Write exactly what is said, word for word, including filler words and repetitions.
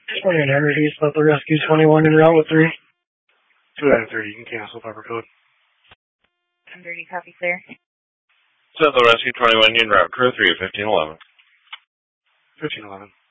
twenty-nine hundred East, Level Rescue twenty-one in route with three. two nine thirty, you can cancel proper code. ten thirty, copy, clear. Level Rescue twenty-one in route, crew three, fifteen eleven. fifteen eleven.